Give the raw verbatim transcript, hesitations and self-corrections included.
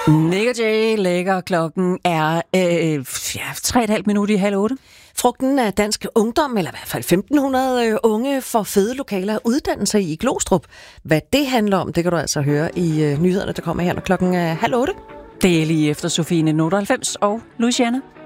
Nick og Jay lægger. Klokken er øh, ja, tre og et halvt minut i halv otte. Frugten af dansk ungdom, eller i hvert fald femten hundrede unge, får fede lokaler at uddanne sig i Glostrup. Hvad det handler om, det kan du altså høre i uh, nyhederne, der kommer her, når klokken er halv otte. Det er lige efter Sofie nitten otteoghalvfems og Louisiana.